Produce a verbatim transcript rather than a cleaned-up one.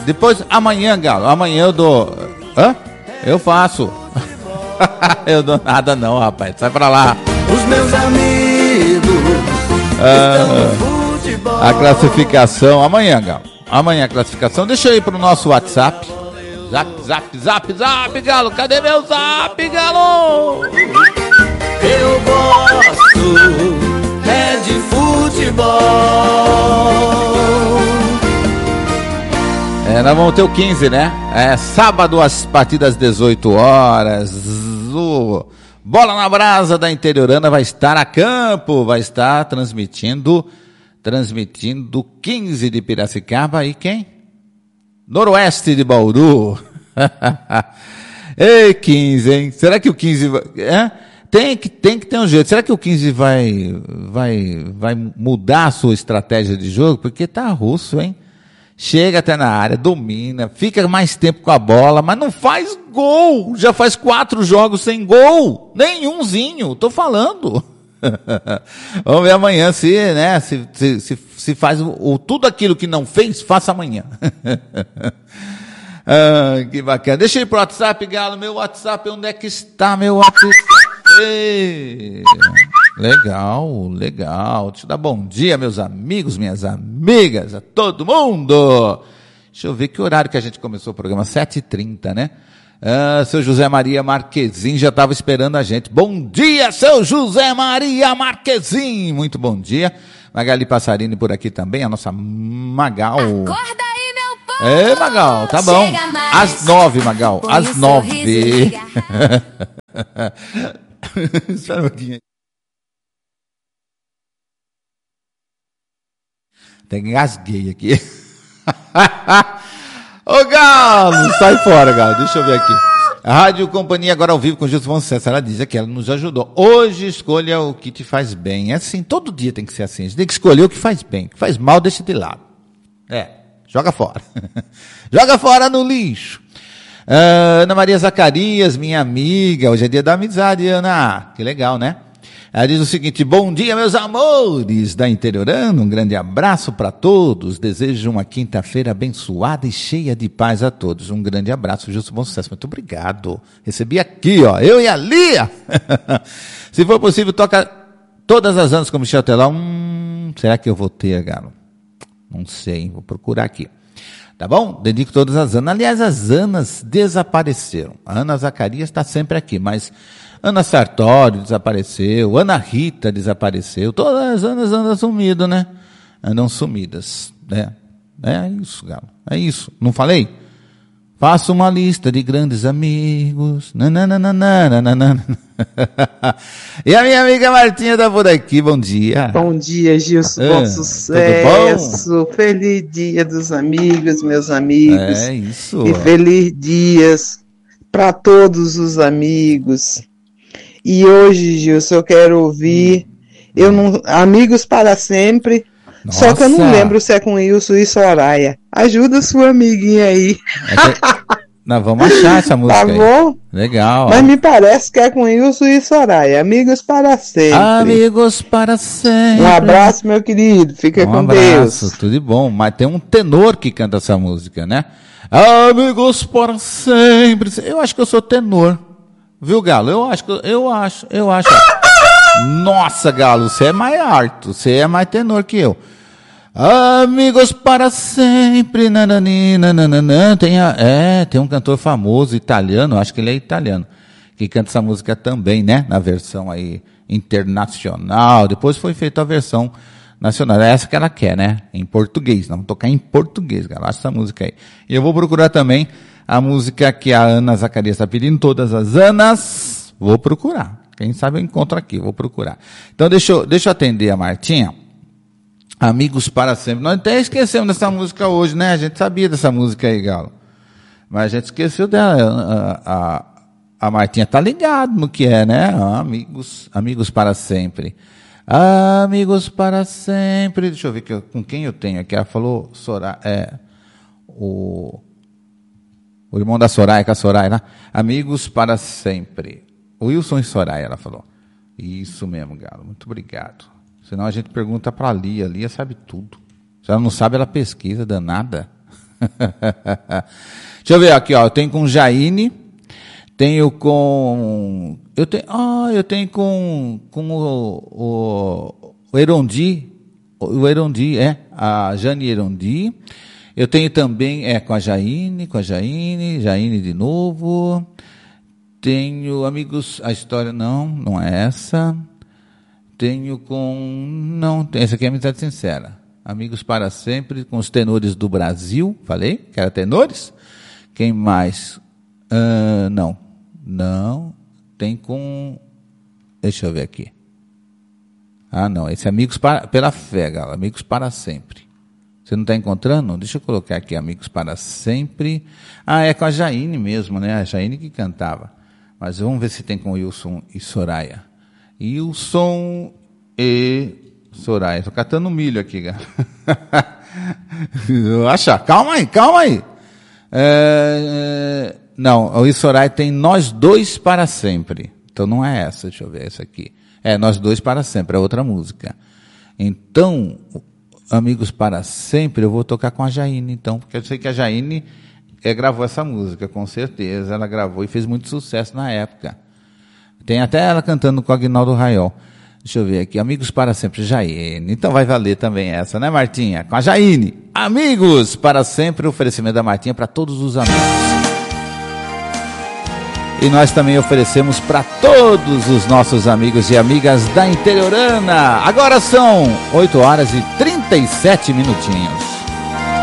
Depois, amanhã, Galo, amanhã eu dou... Hã? Eu faço. Eu dou nada não, rapaz. Sai pra lá. Os meus amigos ah, estão no futebol. A classificação, amanhã, Galo. Amanhã a classificação. Deixa eu ir pro nosso WhatsApp. Zap, zap, zap, zap, Galo. Cadê meu zap, Galo? Eu gosto é de futebol. É, nós vamos ter o quinze, né? É sábado, as partidas dezoito horas. O Bola na Brasa da Interiorana vai estar a campo, vai estar transmitindo, transmitindo quinze de Piracicaba e quem? Noroeste de Bauru. Ei, quinze, hein? Será que o quinze vai... É? Tem que, tem que ter um jeito. Será que o quinze vai, vai, vai mudar a sua estratégia de jogo? Porque tá russo, hein? Chega até na área, domina, fica mais tempo com a bola, mas não faz gol. Já faz quatro jogos sem gol. Nenhumzinho, tô falando. Vamos ver amanhã se, né, se, se, se, se faz o, o, tudo aquilo que não fez, faça amanhã. Ah, que bacana. Deixa eu ir pro WhatsApp, Galo. Meu WhatsApp, onde é que está meu WhatsApp? Ei, legal, legal. Deixa eu dar bom dia, meus amigos, minhas amigas, a todo mundo. Deixa eu ver que horário que a gente começou o programa, sete e trinta, né? Ah, seu José Maria Marquezin já estava esperando a gente. Bom dia, seu José Maria Marquezin. Muito bom dia. Magali Passarini por aqui também, a nossa Magal. Acorda aí, meu povo. É, Magal, tá bom. Às nove, Magal, às nove. Espera um pouquinho. Até engasguei aqui. Ô, Galo, sai fora, Galo. Deixa eu ver aqui. A Rádio Companhia agora ao vivo com Gilson Fonseca. Ela diz que ela nos ajudou. Hoje escolha o que te faz bem. É assim, todo dia tem que ser assim. A gente tem que escolher o que faz bem. O que faz mal, deixa de lado. É, joga fora. Joga fora no lixo. Uh, Ana Maria Zacarias, minha amiga, hoje é dia da amizade, Ana, que legal, né? Ela diz o seguinte: bom dia, meus amores da Interiorana, um grande abraço para todos, desejo uma quinta-feira abençoada e cheia de paz a todos, um grande abraço, Justo Bom Sucesso, muito obrigado, recebi aqui, ó, eu e a Lia. Se for possível, toca todas as anos com Michel Teló. Hum, será que eu vou ter, Galo? Não sei, vou procurar aqui. Tá bom? Dedico todas as Anas. Aliás, as Anas desapareceram. A Ana Zacarias está sempre aqui, mas Ana Sartório desapareceu, Ana Rita desapareceu, todas as Anas andam sumidas, né? Andam sumidas, né? É isso, Galo. É isso. Não falei? Faça uma lista de grandes amigos. Nananana. E a minha amiga Martinha tá por aqui. Bom dia. Bom dia, Gilson. Ah, bom sucesso. Bom? Feliz dia dos amigos, meus amigos. É isso. E feliz dias para todos os amigos. E hoje, Gilson, eu quero ouvir eu não, Amigos para Sempre. Nossa. Só que eu não lembro se é com Wilson e Soraya. Ajuda sua amiguinha aí. É que... Nós vamos achar essa música. Tá bom? Aí. Legal. Mas me parece que é com Wilson e Soraya. Amigos para sempre. Amigos para sempre. Um abraço, meu querido. Fica um com abraço, Deus. Tudo de bom. Mas tem um tenor que canta essa música, né? Amigos para sempre. Eu acho que eu sou tenor. Viu, Galo? Eu acho, eu acho, eu acho. Nossa, Galo, você é mais alto. Você é mais tenor que eu. Amigos para sempre, nanani, nananana. Tem a, é, tem um cantor famoso italiano, acho que ele é italiano, que canta essa música também, né? Na versão aí internacional. Depois foi feita a versão nacional. É essa que ela quer, né? Em português. Vamos tocar em português, galera. Essa música aí. E eu vou procurar também a música que a Ana Zacarias está pedindo, todas as Anas. Vou procurar. Quem sabe eu encontro aqui, vou procurar. Então deixa eu, deixa eu atender a Martinha. Amigos para sempre. Nós até esquecemos dessa música hoje, né? A gente sabia dessa música aí, Galo. Mas a gente esqueceu dela. A, a, a Martinha tá ligado no que é, né? Amigos, amigos para sempre. Amigos para sempre. Deixa eu ver que, com quem eu tenho aqui. Ela falou Soraya, é, o, o irmão da Soraya, com a Soraya, né? Amigos para sempre. Wilson e Soraya, ela falou. Isso mesmo, Galo. Muito obrigado. Senão a gente pergunta para a Lia. A Lia sabe tudo. Se ela não sabe, ela pesquisa, danada. Deixa eu ver aqui, ó. Eu tenho com Jaine, tenho com... Eu tenho, ah, eu tenho com, com o, o, o Erondi, o Erondi, é, a Jane Erondi. Eu tenho também, é, com a Jaine, com a Jaine, Jaine de novo. Tenho amigos, a história, não, não é essa. Tenho com, não, essa aqui é Amizade Sincera. Amigos para Sempre, com os tenores do Brasil, falei, que era tenores. Quem mais? Uh, não, não, tem com, deixa eu ver aqui. Ah, não, esse é Amigos para, pela Fé, galera, Amigos para Sempre. Você não está encontrando? Deixa eu colocar aqui, Amigos para Sempre. Ah, é com a Jaine mesmo, né? A Jaine que cantava. Mas vamos ver se tem com Wilson e Soraya. Wilson e Soraya. Estou catando milho aqui, galera. Acha? Calma aí, calma aí. É, é, não, o Wilson e Soraya tem Nós Dois para Sempre. Então não é essa, deixa eu ver essa aqui. É, Nós Dois para Sempre, é outra música. Então... Amigos para Sempre, eu vou tocar com a Jaine, então, porque eu sei que a Jaine é, gravou essa música, com certeza, ela gravou e fez muito sucesso na época. Tem até ela cantando com o Aguinaldo Raiol. Deixa eu ver aqui, Amigos para Sempre, Jaine, então vai valer também essa, né, Martinha? Com a Jaine, Amigos para Sempre, oferecimento da Martinha para todos os amigos. E nós também oferecemos para todos os nossos amigos e amigas da Interiorana. Agora são oito horas e trinta e sete minutinhos.